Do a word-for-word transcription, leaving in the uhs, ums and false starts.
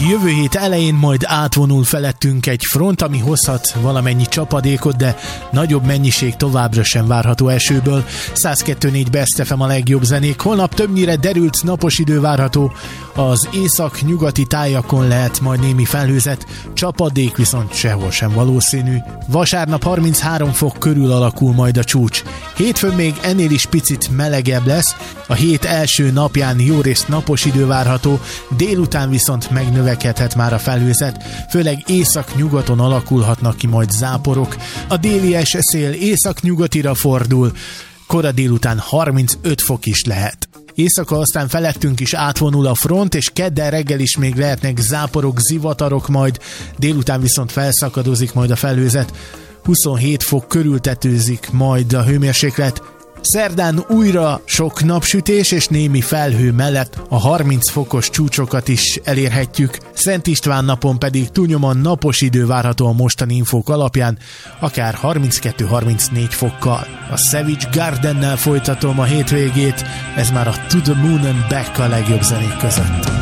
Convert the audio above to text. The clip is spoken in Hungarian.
Jövő hét elején majd átvonul felettünk egy front, ami hozhat valamennyi csapadékot, de nagyobb mennyiség továbbra sem várható esőből. száz kettő négy Best ef em a legjobb zenék. Holnap többnyire derült napos idő várható, az észak-nyugati tájakon lehet majd némi felhőzet, csapadék viszont sehol sem valószínű. Vasárnap harminchárom fok körül alakul majd a csúcs. Hétfőn még ennél is picit melegebb lesz, a hét első napján jórészt napos idő várható, délután viszont megnövekedhet már a felhőzet, főleg észak-nyugaton alakulhatnak ki majd záporok. A déli esőszél észak-nyugatira fordul, kora délután harmincöt fok is lehet. Éjszaka aztán felettünk is átvonul a front, és kedden reggel is még lehetnek záporok, zivatarok, majd délután viszont felszakadozik majd a felhőzet. huszonhét fok körül tetőzik majd a hőmérséklet. Szerdán újra sok napsütés és némi felhő mellett a harminc fokos csúcsokat is elérhetjük. Szent István napon pedig túlnyomóan napos idő várható a mostani infók alapján, akár harminckettő-harmincnégy fokkal. A Savage Gardennel folytatom a hétvégét, ez már a To The Moon and Back a legjobb zenék között.